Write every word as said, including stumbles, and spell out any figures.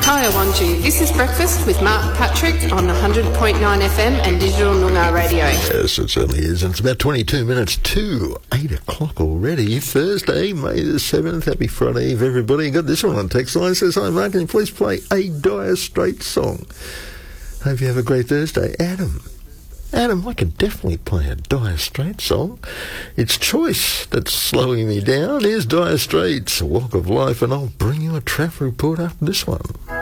Hi, Awanju. This is Breakfast with Mark Patrick on one hundred point nine F M and Digital Noongar Radio. Yes, it certainly is. And it's about twenty-two minutes to eight o'clock already. Thursday, May the seventh. Happy Friday Eve, everybody. Got this one on text line. Says, hi, Mark, can you please play a Dire Straits song? Hope you have a great Thursday. Adam. Adam, I can definitely play a Dire Straits song. It's choice that's slowing me down. Here's Dire Straits, A Walk of Life, and I'll bring you a traffic report after this one.